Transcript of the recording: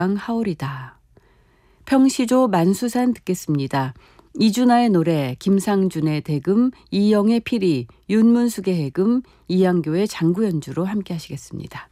하울이다. 평시조 만수산 듣겠습니다. 이준하의 노래, 김상준의 대금, 이영의 피리, 윤문숙의 해금, 이양교의 장구 연주로 함께 하시겠습니다.